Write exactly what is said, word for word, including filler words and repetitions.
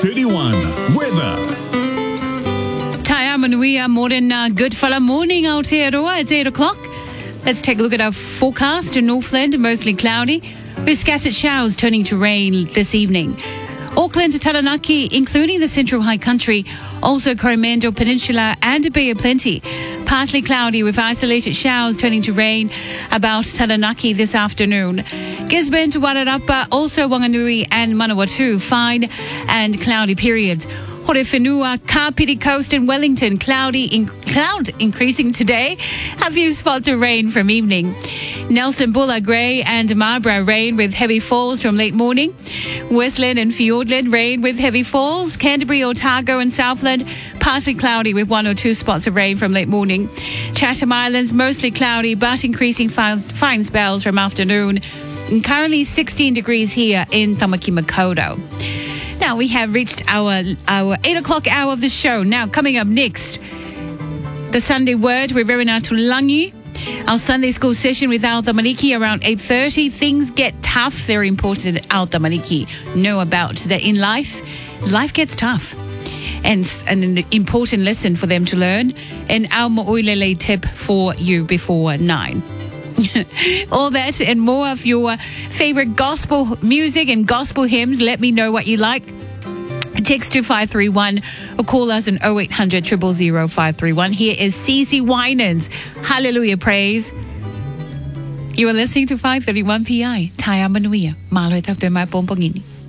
thirty-one. Weather. Taya Manuia, modern uh, good fella morning Aotearoa. It's eight o'clock. Let's take a look at our forecast. In Northland, mostly cloudy, with scattered showers turning to rain this evening. Auckland to Taranaki, including the Central High Country, also Coromandel Peninsula and Bay of Plenty. Partly cloudy with isolated showers turning to rain about Taranaki this afternoon. Gisborne to Wairarapa, also Wanganui and Manawatu, fine and cloudy periods. Horewhenua, Kapiti Coast and Wellington, cloudy in, cloud increasing today. A few spots of rain from evening. Nelson Bulla, grey and Marlborough, rain with heavy falls from late morning. Westland and Fiordland, rain with heavy falls. Canterbury, Otago and Southland, partly cloudy with one or two spots of rain from late morning. Chatham Islands, mostly cloudy but increasing fine, fine spells from afternoon. And currently sixteen degrees here in Tamaki Makaurau. Now we have reached our our eight o'clock hour of the show. Now coming up next, the Sunday Word with Verena Tulangi. Our Sunday school session with Al Tamariki around eight thirty. Things get tough. Very important that Al Tamariki know about that in life, life gets tough. And, and an important lesson for them to learn. And our Mo'oilele tip for you before nine. All that and more of your favorite gospel music and gospel hymns. Let me know what you like. Text to five three one or call us on oh eight hundred, zero zero zero, five three one. Here is Cece Winans. Hallelujah Praise. You are listening to five thirty-one P I. Taya Manuia. Malo e tau te mai pompongini.